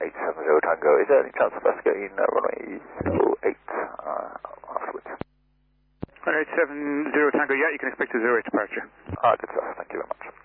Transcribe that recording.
870 Tango. Is there any chance of us getting runway 08 afterwards? Runway 870 Tango, yeah, you can expect a 08 departure. Good stuff, thank you very much.